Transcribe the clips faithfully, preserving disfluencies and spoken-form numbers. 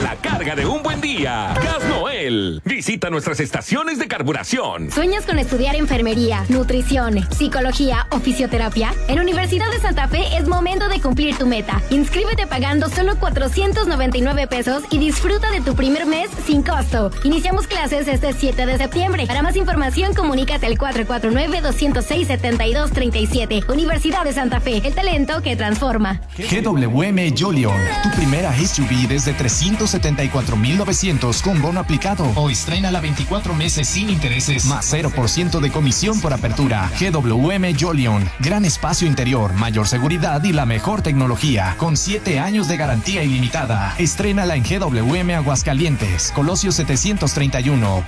la carga de un buen día. Gas Noel. Visita nuestras estaciones de carburación. ¿Sueñas con estudiar enfermería, nutrición, psicología o fisioterapia? En Universidad de Santa Fe es momento de cumplir tu meta. Inscríbete pagando solo cuatrocientos noventa y nueve pesos y disfruta de tu primer mes sin costo. Iniciamos clases este siete de septiembre. Para más información, comunícate al cuatro cuatro nueve, dos cero seis, siete dos tres siete. Universidad de Santa Fe, el talento que transforma. G W M Jolion, tu primera S U V desde trescientos setenta y cuatro mil novecientos con bono aplicado. O estrénala veinticuatro meses sin intereses, más cero por ciento de comisión por apertura. G W M Jolion, gran espacio interior, mayor seguridad y la mejor tecnología, con siete años de garantía ilimitada. Estrénala en G W M Aguascalientes, Colosio setecientos treinta y uno.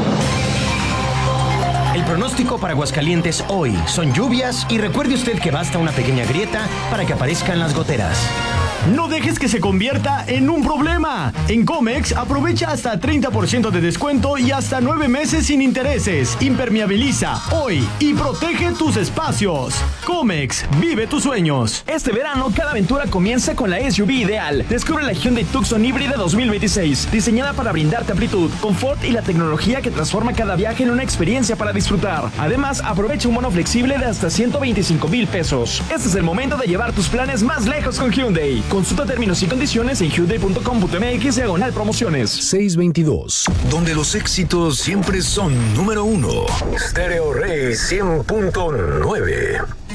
El pronóstico para Aguascalientes hoy son lluvias y recuerde usted que basta una pequeña grieta para que aparezcan las goteras. No dejes que se convierta en un problema. En Comex aprovecha hasta treinta por ciento de descuento y hasta nueve meses sin intereses. Impermeabiliza hoy y protege tus espacios. Comex, vive tus sueños. Este verano cada aventura comienza con la S U V ideal. Descubre la Hyundai Tucson híbrida dos mil veintiséis, diseñada para brindarte amplitud, confort y la tecnología que transforma cada viaje en una experiencia para disfrutar. Además, aprovecha un bono flexible de hasta ciento veinticinco mil pesos. Este es el momento de llevar tus planes más lejos con Hyundai. Consulta términos y condiciones en hyundai punto com punto m x diagonal promociones. seiscientos veintidós. Donde los éxitos siempre son número uno. Stereo Rey cien punto nueve.